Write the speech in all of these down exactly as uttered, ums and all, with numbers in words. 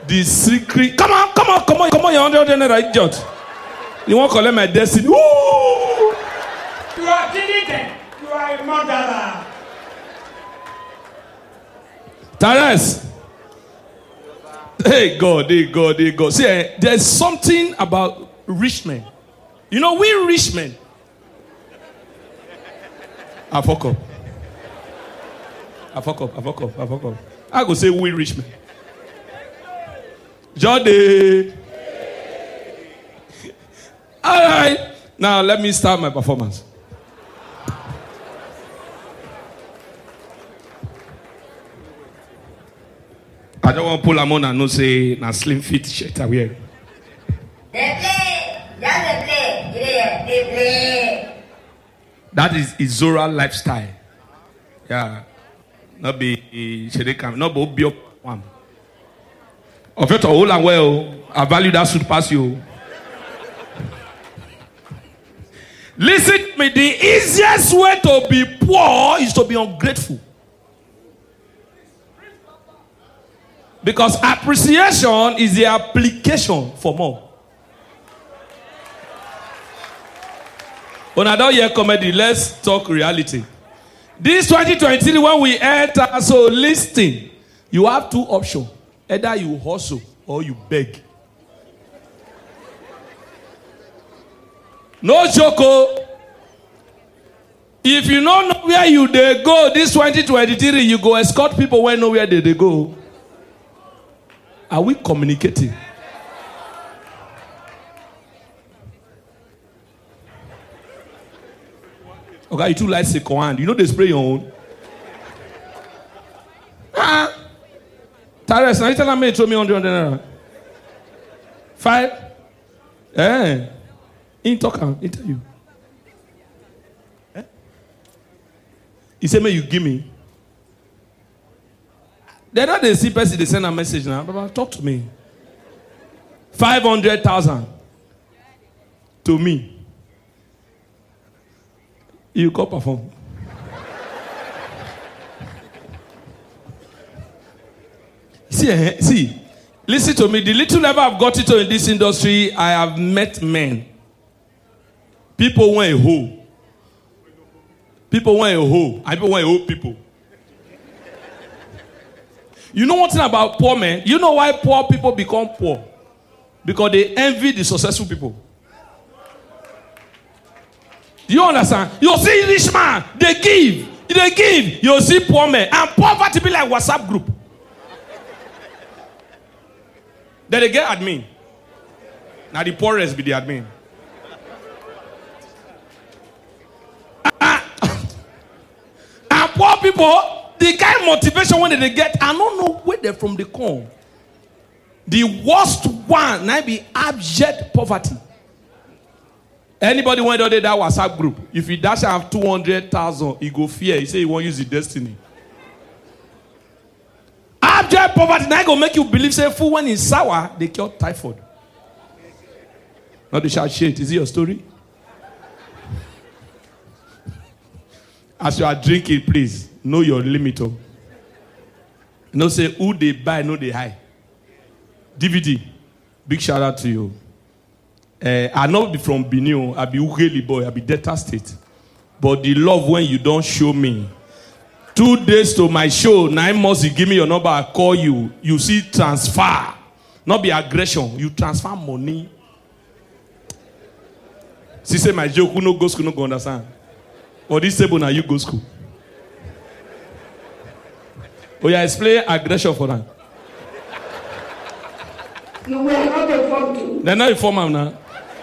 The secret. Come on, come on, come on, come on, you're hundred naira idiot. You won't collect my destiny. Woo! You are killing. You are a murderer. Tares. Hey God, hey God, hey God. See, eh, there's something about rich men. You know, we rich men. I fuck up. I fuck up, I fuck up, I fuck up. I go say we rich men. Jody. All right. Now let me start my performance. I don't want to pull a on and no say na slim fit shirt I wear. They play, just they play, yeah, they play. That is Izora lifestyle. Yeah. Not be Shedekam, not be Bio one. Of it all and well, I value that suit pass you. Listen to me, the easiest way to be poor is to be ungrateful. Because appreciation is the application for more. When I don't hear comedy, let's talk reality. This twenty twenty-three, when we enter, so listen, you have two options. Either you hustle or you beg. No joke. If you don't know where you they go this twenty twenty-three, you go escort people when know where they, they go. Are we communicating? Okay, you too like second hand. You know they spray your own. Ah, Tares, now you tell me to me on the five. Eh, in talk in tell you. Eh? He said, "May you give me." They don't they see person they send a message now. Baba, talk to me. Five hundred thousand to me. You go perform. see, eh, see, listen to me. The little level I've got into in this industry, I have met men. People want a hoe. People want a hoe. And people want a hoe people. You know one thing about poor men? You know why poor people become poor? Because they envy the successful people. Do you understand? You see rich man, they give. They give. You see poor men. And poverty be like WhatsApp group. Then they get admin. Now the poorest be the admin. And poor people, the kind of motivation when they get, I don't know where they're from the come. The worst one might be abject poverty. Anybody went out there that WhatsApp group, if he dash have two hundred thousand, he go fear. He say he won't use the destiny. Abject poverty, now go make you believe, say, food when it's sour, they cure typhoid. Not the shout shit. Is it your story? As you are drinking, please know your limit. Oh. No say who they buy, no they high. D V D, big shout out to you. Uh, I not be from Benin, I be Ugeli boy, I be Delta State. But the love when you don't show me. Two days to my show, nine months you give me your number, I call you. You see transfer, not be aggression. You transfer money. She say my joke, who no go school, no go understand. Or this table now you go school. Oh yeah, explain aggression for them. You were not informed to. They're not informed now.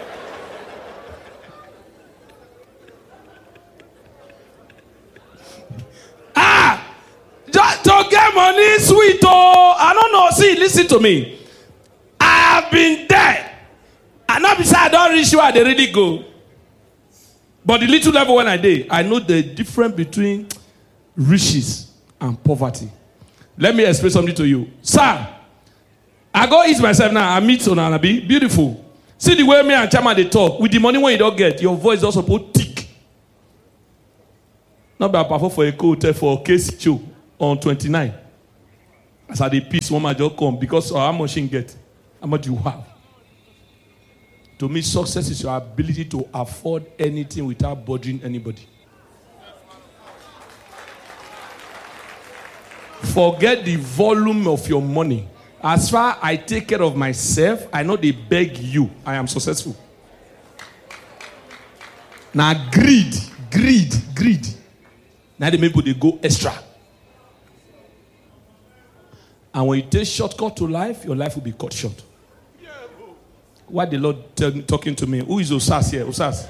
Ah! Just to get money, sweet. Oh, I don't know. See, listen to me. I have been there. And not beside I don't reach where they really go. But the little level when I did, I know the difference between riches and poverty. Let me explain something to you. Sir, I go eat myself now. I meet on Anabi. Beautiful. See the way me and Chama they talk. With the money when you don't get, your voice also put thick. Not be a perform for a hotel for a case show on twenty-nine. As I the peace, one man just come because of how much you get, how much you have. To me, success is your ability to afford anything without bothering anybody. Forget the volume of your money. As far as I take care of myself, I know they beg you. I am successful. Now greed, greed, greed. Now the people they go extra. And when you take shortcut to life, your life will be cut short. Why the Lord tell, talking to me? Who is Osas here? Osas.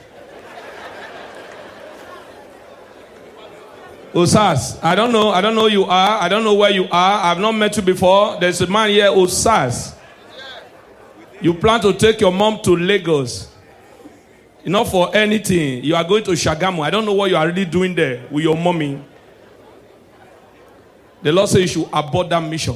Osas. I don't know. I don't know who you are. I don't know where you are. I've not met you before. There's a man here, Osas. You plan to take your mom to Lagos. Not for anything. You are going to Shagamu. I don't know what you are really doing there with your mommy. The Lord says you should abort that mission.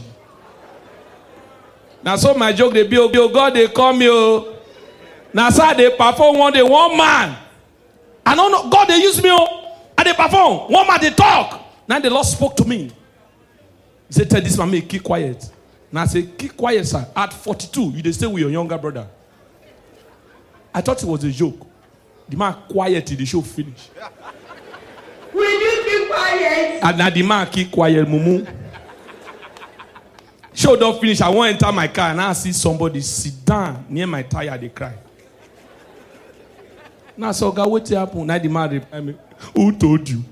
Now, so my joke, they be, oh God, they call me. Oh. Now, so they perform one day, one man. I don't know, God, they use me. Oh, and they perform. One man, they talk. Now, the Lord spoke to me. He said, tell this man, me, keep quiet. Now, I said, keep quiet, sir. At forty-two, you they stay with your younger brother. I thought it was a joke. The man quiet till the show finish. Will you keep quiet? And now the man keep quiet, mumu. Show don't finish. I want to enter my car and I see somebody sit down near my tire. They cry. Now, so God, what happened? Now the man reply me, who told you?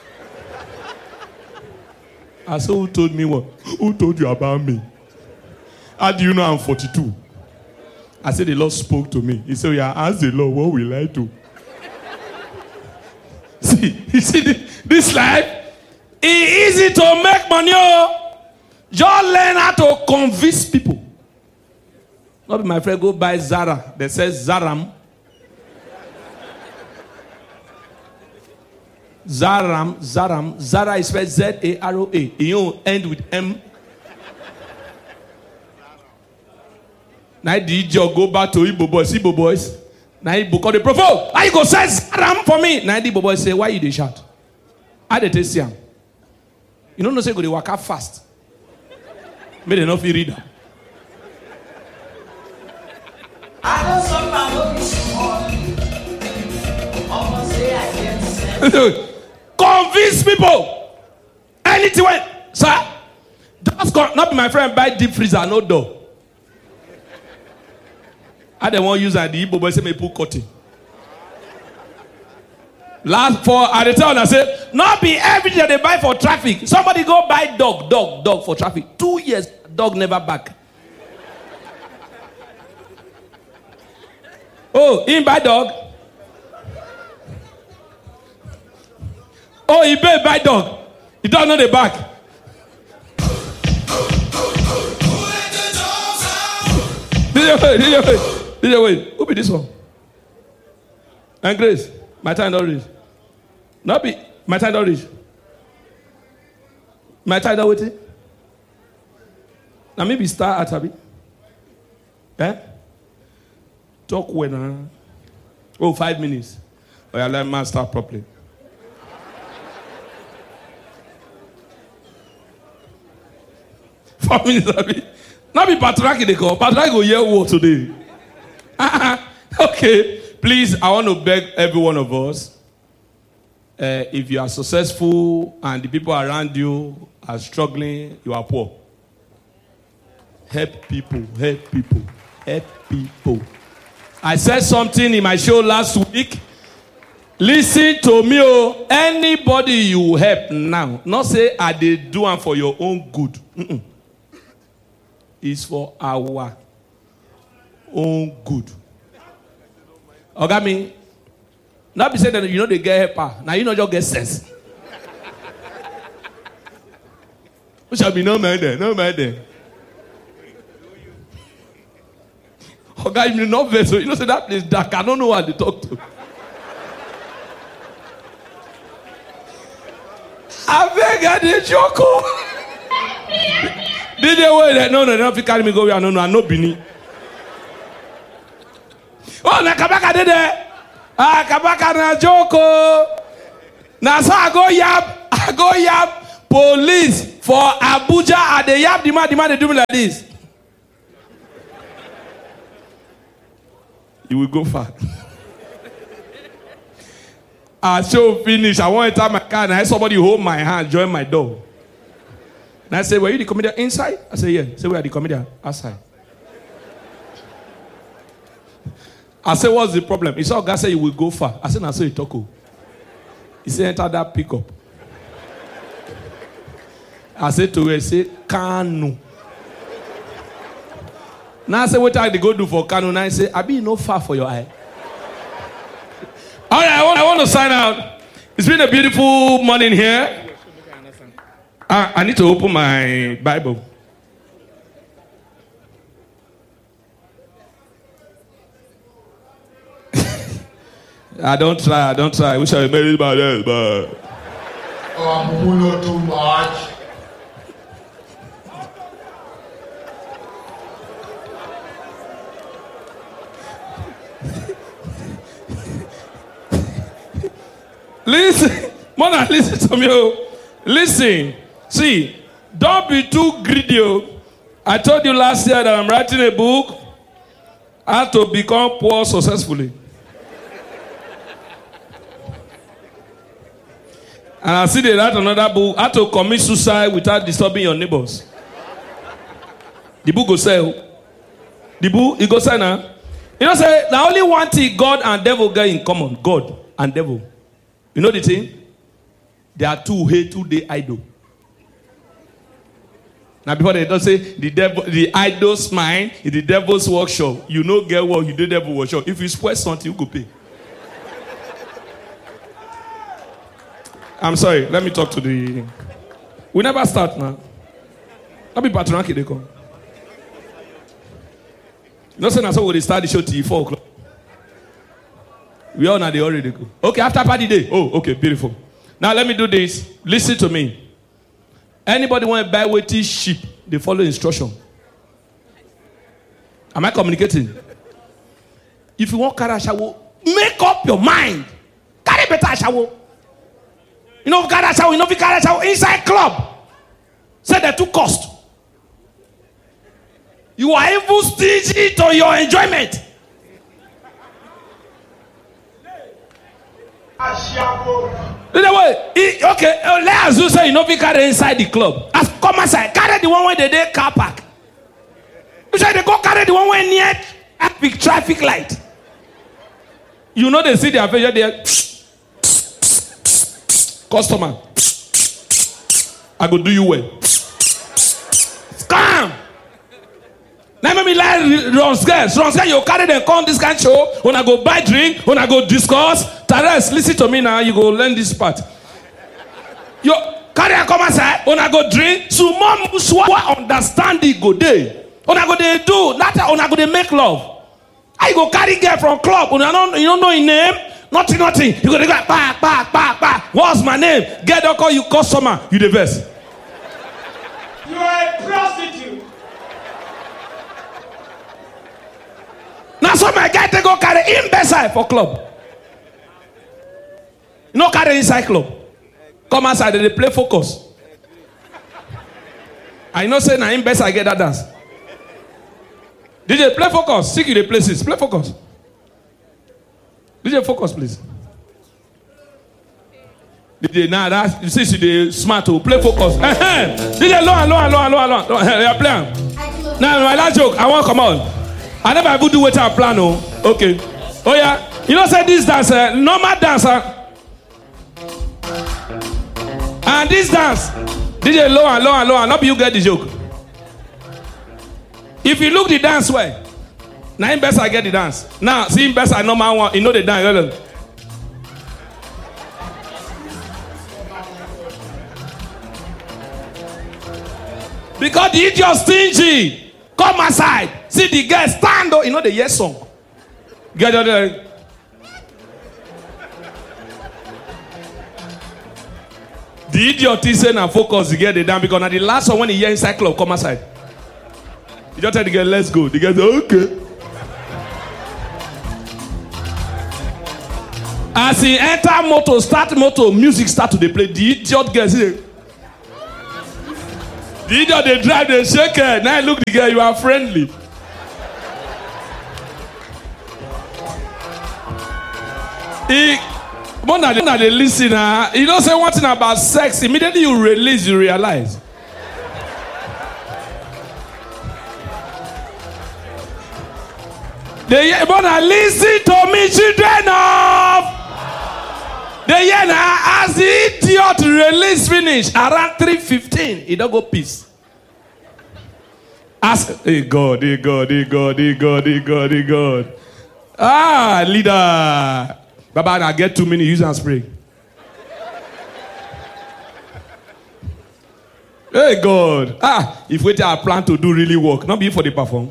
I said, who told me what? Who told you about me? How do you know I'm forty-two? I said, the Lord spoke to me. He said, yeah, ask the Lord, what will I do? See, you see this, this life? It's easy to make money. Oh. Just learn how to convince people. Not be my friend, go buy Zara. They say Zaram. Zaram, Zaram. Zara is spelled Z A R O A. You end with M. Now the idiot go back to Igbo boys. Igbo boys. Now Igbo call the prophet. Why you go say Zaram for me? Now the Igbo boys say, why you dey shout? How they taste him? You don't know say go dey walk out fast. May they not feel reader. I know sometimes almost say I can't. Convince people. Anything when, sir. Just go, not be my friend buy deep freezer, no door. I don't want to use that the Igbo boy say me put cutting. Last for at the time I say, not be everything that they buy for traffic. Somebody go buy dog, dog, dog for traffic. Two years, dog never back. Oh, he buy dog. Oh, he pay buy dog. He don't know the back. This way, this way, this way. Who be this one? And Grace, my time don't reach. Not be my time don't reach. My time don't wait. Now maybe start at Abi. Eh? Talk when uh, oh five minutes. Oh yeah, let man start properly. Four minutes Abi. Now be Patraki they call. Patraki go hear what today. Okay, please, I want to beg every one of us. Uh, if you are successful and the people around you are struggling, you are poor. Help people, help people, help people. I said something in my show last week. Listen to me, oh. Anybody you help now, not say I did do it for your own good. Mm-mm. It's for our own good. Okay, me. Not be saying that you know they get helper. Now you know just get sense. Who shall be no man there? No man there. Okay, you know vessel. You know say that place dark. I don't know what they talk to. I beg I did joke. Did they wait? No, no, they don't carry me go where I no know. I know Bini. Oh, na kabaka did it. Ah, kabaka na joko. Na sa I go yap, I go yap police For Abuja, and they yap the man, the man they do me like this. You will go far. I show finish. I want to enter my car and I had somebody hold my hand, join my door. And I say, were you the comedian inside? I say, yeah. I say, we are the comedian outside. I say, what's the problem? He said, God said you will go far. I said, I saw you talk. He said, enter that pickup. I said to her, say, Kanu. Now I said, what I go do for Kanu? Now I say, I be no far for your eye. All right, I want, I want to sign out. It's been a beautiful morning here. I, I need to open my Bible. I don't try, I don't try. I wish I made it by this, but... Oh, I'm not too much. Listen, Mona, listen to me. Listen, see, don't be too greedy. I told you last year that I'm writing a book, how to become poor successfully. And I see they write another book, how to commit suicide without disturbing your neighbors. The book go sell. The book, it go sell now. You know, say, the only one thing God and devil get in common, God and devil. You know the thing? They are two hate, two day idol. Now before they don't say the devil, the idol's mind is the devil's workshop. You know get what you do devil workshop. If you spoil something, you go pay. I'm sorry, let me talk to the... We never start now. Let me patronaki they come. You know, so now so we start the show till four o'clock. We all know they already go. Okay, after party day. Oh, okay, beautiful. Now let me do this. Listen to me. Anybody want to buy weighty sheep? They follow instruction. Am I communicating? If you want carry a shower, make up your mind. Carry better shower. You know, carry a shower. You know, if you carry a shower inside club. Say they too cost. You are even stingy to your enjoyment. Anyway, okay, let us say you know we carry inside the club. As come outside, carry the one where they dey car park. You say they go carry the one where near traffic traffic light. You know they see their face there. Customer, I go do you well. Scam. Now let me like Ronsgers. Ronsgers, you carry them come this kind of show. When I go buy drink, when I go discuss. Tares, listen to me now. You go learn this part. You carry a come outside. When I go drink, so mom muswa understand the go day. When I go they do, not when I go they make love. I go carry girl from club. When I don't, you don't know his name. Nothing, nothing. You go they go back, back, back, back. What's my name? Get don't call you customer. You the best. You are a prostitute. Now so my guy they go carry him beside for club. No carry inside club. Come outside they play focus. I know say na him best I get that dance. D J play focus. Seek you the places. Play focus. D J focus please. D J now that you see you the smart to play focus. D J low and low and low and low and low. They are playing. Now my last joke I want come on. I never ever do what I plan. Oh, okay. Oh yeah. You know say this dance, uh, normal dancer, and this dance, D J low and low and low and not you get the joke. If you look the dance way, now him best I get the dance. Now see him best I normal one. You know the dance. Because the idiot stingy. Come aside. See the girl stand up. You know the yes song. Get out there. The idiot is saying and focus to get the down because now the last one when he hear inside club come aside. You just tell the girl let's go. The girl say okay. As he enter motor, start motor, music start to dey play. The idiot girl say The idiot they drive, they shake her. Now look the girl, you are friendly. He, more than they listen, uh, you don't say one thing about sex. Immediately you release, you realize. They wanna listen to me, children of. They hear now as the idiot release finish around three fifteen. He don't go peace. Ask, hey God, hey God, hey God, hey God, hey God, hey God. Ah, leader. Baba, I get two minutes, use and spray. Hey God. Ah, if we tell our plan to do really work, not be for the perform.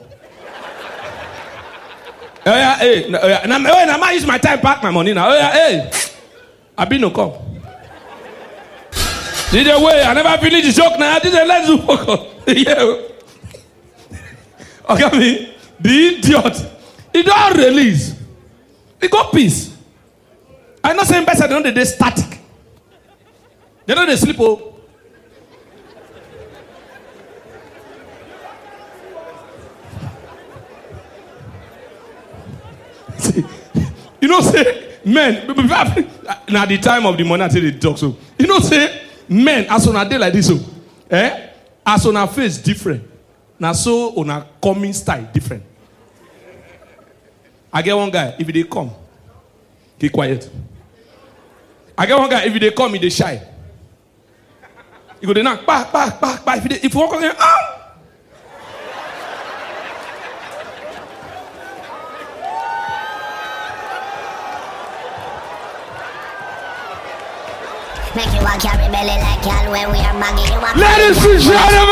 Oh yeah, hey, no, oh, yeah. Now, oh, now I use my time, pack my money now. Oh yeah, hey, I be no come. Did the way I never finish the joke now? Did the let's do work? Yeah. Okay, me the idiot. He don't release. He got peace. I'm not saying better. They know they static. They know they sleep. Oh. You know, say men. Now the time of the money, I tell they talk so. You know, say men as on a day like this, so eh? As on a face different. Now so on a coming style different. I get one guy. If they come, keep quiet. I get one guy. If they come, he they shy. You go they knock, back, back, back, back. If they, if you walk on there, ah. Make you walk your belly like y'all when we are mugging you up. Ladies and gentlemen.